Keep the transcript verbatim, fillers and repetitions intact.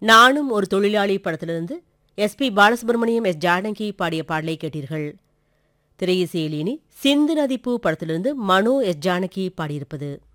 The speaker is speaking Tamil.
நானும் ஒரு தொழிலாளி படத்திலிருந்து S B Balasubramaniam S Janaki பாடிய பாடலை கேட்டீர்கள். திரையிசையில் இனி சிந்து நதிப்பூ படத்திலிருந்து மனோ எஸ் ஜானகி பாடியிருப்பது.